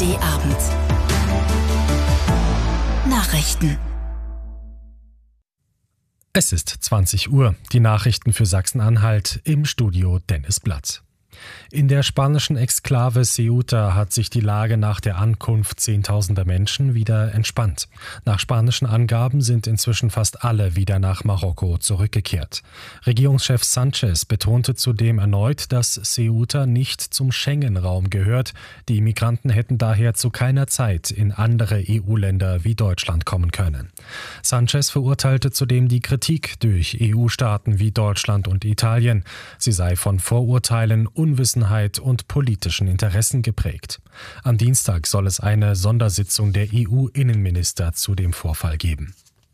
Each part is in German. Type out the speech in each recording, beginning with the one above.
ARD-Abend. Nachrichten. Es ist 20 Uhr. Die Nachrichten für Sachsen-Anhalt, im Studio Dennis Blatt. In der spanischen Exklave Ceuta hat sich die Lage nach der Ankunft zehntausender Menschen wieder entspannt. Nach spanischen Angaben sind inzwischen fast alle wieder nach Marokko zurückgekehrt. Regierungschef Sánchez betonte zudem erneut, dass Ceuta nicht zum Schengen-Raum gehört. Die Migranten hätten daher zu keiner Zeit in andere EU-Länder wie Deutschland kommen können. Sánchez verurteilte zudem die Kritik durch EU-Staaten wie Deutschland und Italien. Sie sei von Vorurteilen, Unwissenheit und politischen Interessen geprägt. Am Dienstag soll es eine Sondersitzung der EU-Innenminister zu dem Vorfall geben.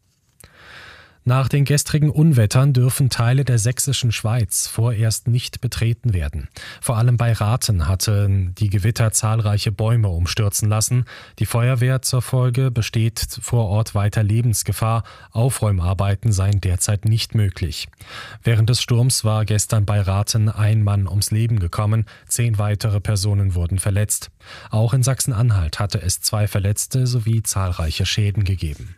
Nach den gestrigen Unwettern dürfen Teile der sächsischen Schweiz vorerst nicht betreten werden. Vor allem bei Rathen hatten die Gewitter zahlreiche Bäume umstürzen lassen. Die Feuerwehr zur Folge besteht vor Ort weiter Lebensgefahr. Aufräumarbeiten seien derzeit nicht möglich. Während des Sturms war gestern bei Rathen ein Mann ums Leben gekommen. 10 weitere Personen wurden verletzt. Auch in Sachsen-Anhalt hatte es 2 Verletzte sowie zahlreiche Schäden gegeben.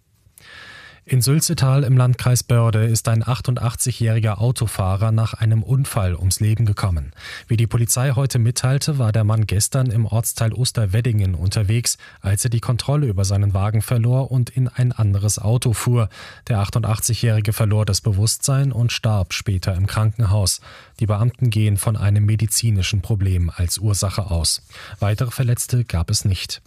In Sülzetal im Landkreis Börde ist ein 88-jähriger Autofahrer nach einem Unfall ums Leben gekommen. Wie die Polizei heute mitteilte, war der Mann gestern im Ortsteil Osterweddingen unterwegs, als er die Kontrolle über seinen Wagen verlor und in ein anderes Auto fuhr. Der 88-jährige verlor das Bewusstsein und starb später im Krankenhaus. Die Beamten gehen von einem medizinischen Problem als Ursache aus. Weitere Verletzte gab es nicht.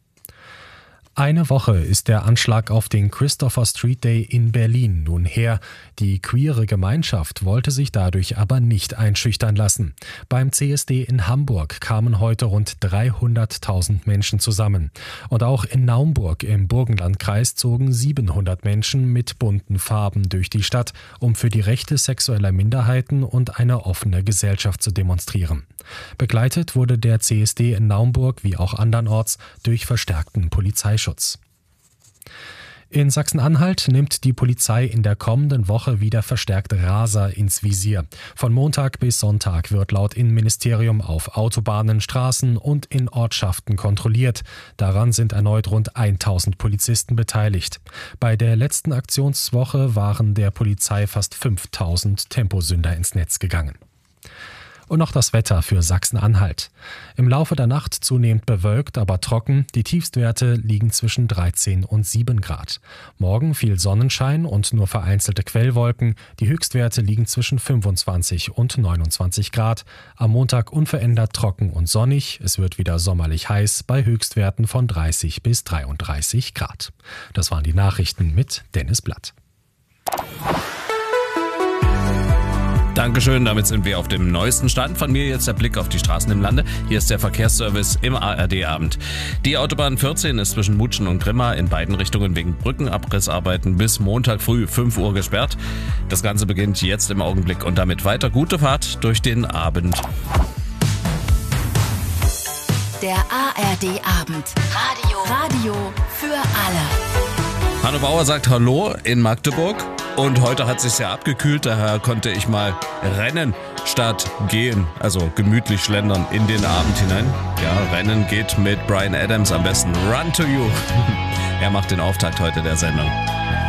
Eine Woche ist der Anschlag auf den Christopher Street Day in Berlin nun her. Die queere Gemeinschaft wollte sich dadurch aber nicht einschüchtern lassen. Beim CSD in Hamburg kamen heute rund 300.000 Menschen zusammen. Und auch in Naumburg im Burgenlandkreis zogen 700 Menschen mit bunten Farben durch die Stadt, um für die Rechte sexueller Minderheiten und eine offene Gesellschaft zu demonstrieren. Begleitet wurde der CSD in Naumburg wie auch andernorts durch verstärkten Polizeischutz. In Sachsen-Anhalt nimmt die Polizei in der kommenden Woche wieder verstärkt Raser ins Visier. Von Montag bis Sonntag wird laut Innenministerium auf Autobahnen, Straßen und in Ortschaften kontrolliert. Daran sind erneut rund 1000 Polizisten beteiligt. Bei der letzten Aktionswoche waren der Polizei fast 5000 Temposünder ins Netz gegangen. Und noch das Wetter für Sachsen-Anhalt. Im Laufe der Nacht zunehmend bewölkt, aber trocken. Die Tiefstwerte liegen zwischen 13 und 7 Grad. Morgen viel Sonnenschein und nur vereinzelte Quellwolken. Die Höchstwerte liegen zwischen 25 und 29 Grad. Am Montag unverändert trocken und sonnig. Es wird wieder sommerlich heiß bei Höchstwerten von 30 bis 33 Grad. Das waren die Nachrichten mit Dennis Blatt. Dankeschön, damit sind wir auf dem neuesten Stand. Von mir jetzt der Blick auf die Straßen im Lande. Hier ist der Verkehrsservice im ARD-Abend. Die Autobahn 14 ist zwischen Mutschen und Grimma in beiden Richtungen wegen Brückenabrissarbeiten bis Montag früh 5 Uhr gesperrt. Das Ganze beginnt jetzt im Augenblick und damit weiter gute Fahrt durch den Abend. Der ARD-Abend. Radio für alle. Hanno Bauer sagt Hallo in Magdeburg. Und heute hat es sich sehr abgekühlt, daher konnte ich mal rennen statt gehen, also gemütlich schlendern in den Abend hinein. Ja, Rennen geht mit Bryan Adams am besten. Run to You. Er macht den Auftakt heute der Sendung.